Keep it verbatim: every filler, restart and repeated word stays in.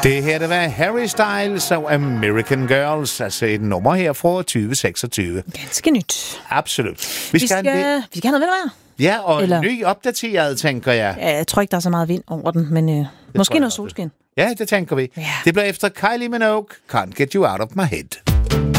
Det her, det var Harry Styles og American Girls, altså et nummer her fra tyve seksogtyve. Ganske nyt. Absolut. Vi skal, vi skal, vi skal have noget vindvejr. Ja, og Eller... ny opdateret, tænker jeg. Ja, jeg tror ikke, der er så meget vind over den, men øh, måske noget solskin. Ja, det tænker vi. Ja. Det bliver efter Kylie Minogue, Can't Get You Out of My Head.